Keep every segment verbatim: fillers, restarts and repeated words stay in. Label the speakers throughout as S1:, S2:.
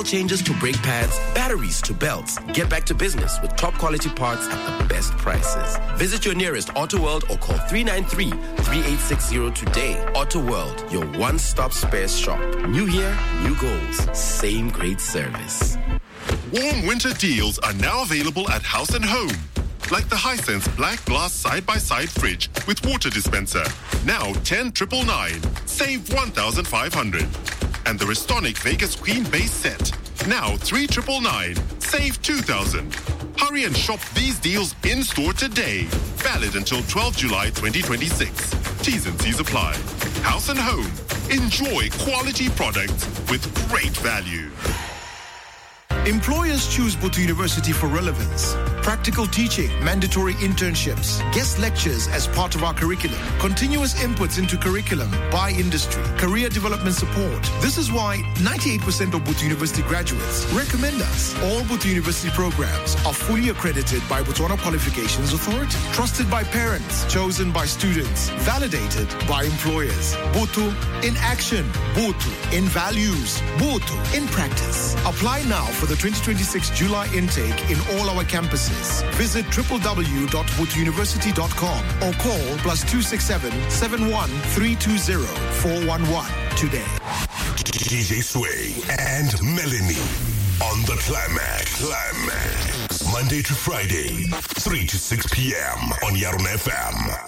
S1: oil changes to brake pads, batteries to belts. Get back to business with top quality parts at the best prices. Visit your nearest Auto World or call three nine three, three eight six zero today. Auto World, your one-stop spares shop. New year, new goals. Same great service.
S2: Warm winter deals are now available at House and Home. Like the Hisense Black Glass Side-by-Side Fridge with water dispenser. Now ten nine nine nine. Save one thousand five hundred. And the Restonic Vegas Queen Base Set. Now three nine nine nine. Save two thousand. Hurry and shop these deals in-store today. Valid until twelfth of July twenty twenty-six. T's and C's apply. House and Home. Enjoy quality products with great value.
S3: Employers choose Botho University for relevance. Practical teaching, mandatory internships, guest lectures as part of our curriculum, continuous inputs into curriculum by industry, career development support. This is why ninety-eight percent of Botho University graduates recommend us. All Botho University programs are fully accredited by Botswana Qualifications Authority, trusted by parents, chosen by students, validated by employers. Botho in action, Botho in values, Botho in practice. Apply now for the twenty twenty-six July intake in all our campuses. Visit w w w dot botho university dot com or call plus two six seven, seven one three two zero, four one one today.
S4: D J Sway and Melanie on the Climax. Climax. Monday to Friday, three to six p.m. on Yaron F M.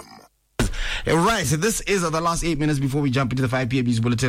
S5: Right, so this is uh, the last eight minutes before we jump into the five p.m. news bulletin.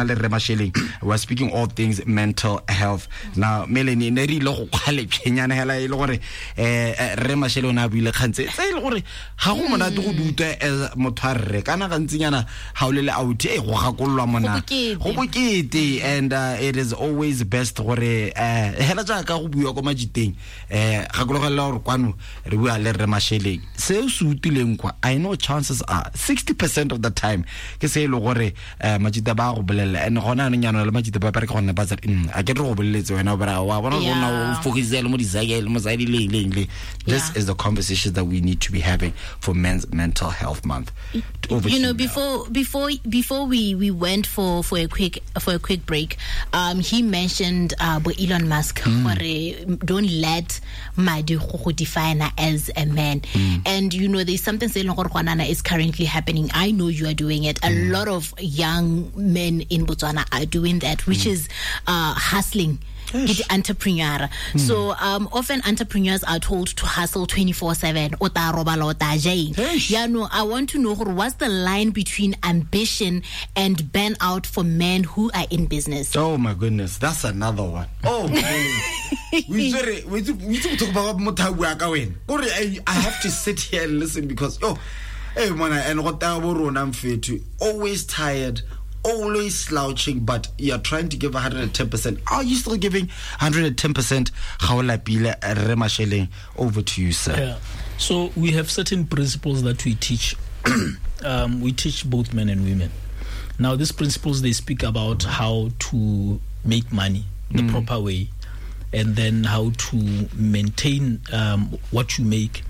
S5: We're speaking all things mental health. Now, Melanie, neri lo khale phenyana hela ile gore eh re mashele na buile khantse tse ile gore ha go mona go duta as motho kana ga ntsinyana ha o lele out e go gakolwa mona go bokete, and uh, it is always best gore eh hela ja ka go buwa ko majiteng eh ga go logela gore kwano re bua le re mashele se o sutileng kwa. I know chances are sixty percent of the time ke se ile gore majita ba go bolela and gona nyana le majita ba pare ke gona ba tsa a ke re go boleletse wena ba wa bona gona o focusele mo dizagele mo zaidi le le. This is the conversation that we need to be having for Men's Mental Health Month. Over
S6: you know
S5: you
S6: before before before we we went for for a quick for a quick break, um he mentioned uh Elon Musk mm. don't let madi go define as a man. mm. And you know there's something saying is currently happening. I know you are doing it. A mm. lot of young men in Botswana are doing that, which mm. is uh, hustling. It's entrepreneur. Mm. So um, often entrepreneurs are told to hustle twenty-four seven. Yeah, no, I want to know what's the line between ambition and burnout for men who are in business.
S5: Oh my goodness, that's another one. Oh, we we we talk about Motawa. I have to sit here and listen because oh. Hey, man, and what I'm fit to always tired, always slouching, but you're trying to give one hundred ten percent. Are you still giving one hundred ten percent? Over to you, sir.
S7: Yeah. So we have certain principles that we teach. um, we teach both men and women. Now, these principles, they speak about how to make money the mm. proper way, and then how to maintain um, what you make.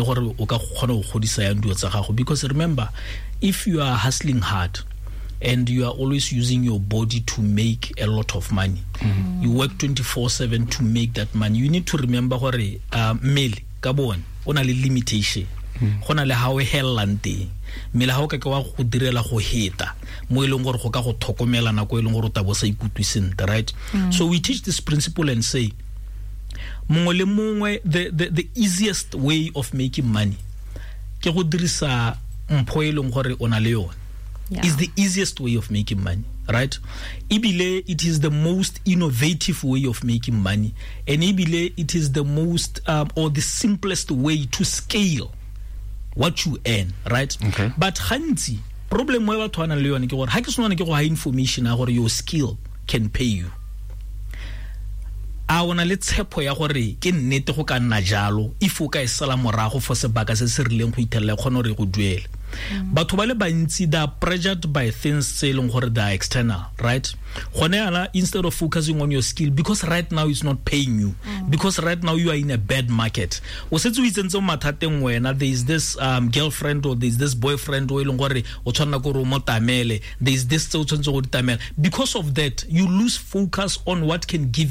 S7: Because remember, if you are hustling hard and you are always using your body to make a lot of money, mm-hmm. you work twenty-four seven to make that money, you need to remember hore uh, male ka bona ona le limitation gona le how hellante mele ha o ka ke wa go direla go heta mo eleng gore go ka go thokomela nako eleng gore ta bo sa ikutwi sente, right? mm. So we teach this principle and say the, the, the easiest way of making money ke go dirisa mpho eleng gore ona le yona is the easiest way of making money, right? Ibile, it is the most innovative way of making money, and ibile, it is the most um, or the simplest way to scale what you earn, right?
S5: Okay.
S7: But hanti problem mo batho ana le yone ke gore ha ke sone ke go ha information a gore your skill can pay you. A ona le tshepo ya gore ke nnete go ka nna jalo if o ka e sala morago for sebaka se se rileng go ithella kgona re go duela. Batho ba le bantsi they are pressured by things selling gore they are external, right? Gone yana instead of focusing on your skill because right now it's not paying you, mm. because right now you are in a bad market. O setse o itse ntse mathateng wena, there is this um, girlfriend or there is this boyfriend o eleng gore o tshwana go mo tamele, there is this tse o tshwantse go tamela. Because of that you lose focus on what can give